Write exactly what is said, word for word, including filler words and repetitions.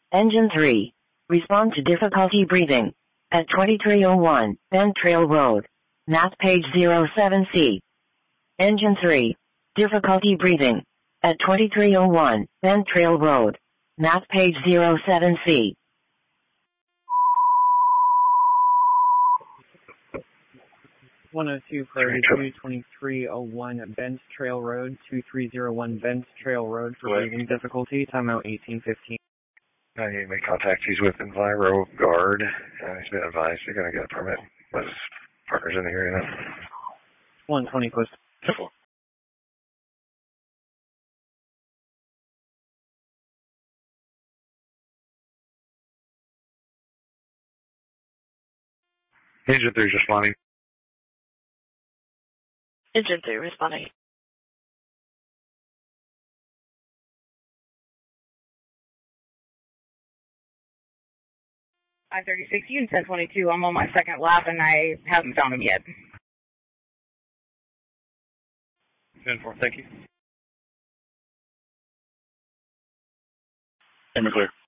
Engine three. Respond to difficulty breathing. At twenty-three oh one, Bend Trail Road. Map page zero seven C. Engine three. Difficulty breathing. At twenty-three oh one, Bend Trail Road. Map page zero seven C. one oh two Priority two, twenty-three oh one Bent Trail Road, two three oh one Bent Trail Road for breathing difficulty, timeout eighteen fifteen. I need to make contact. He's with Enviro Guard. Uh, he's been advised you're going to get a permit with his partners in the area now. one twenty post. Engine three is responding. Engine three responding. five thirty-six, Unit ten twenty-two. I'm on my second lap and I haven't found him yet. ten four, thank you. Aim clear.